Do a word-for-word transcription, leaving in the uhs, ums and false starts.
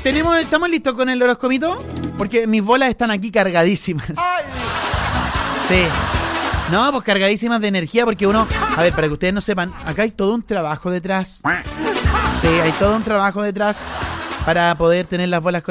tenemos, ¿estamos listos con el horoscomito? Porque mis bolas están aquí cargadísimas. Sí. No, pues cargadísimas de energía porque uno... A ver, para que ustedes no sepan, acá hay todo un trabajo detrás. Sí, hay todo un trabajo detrás para poder tener las bolas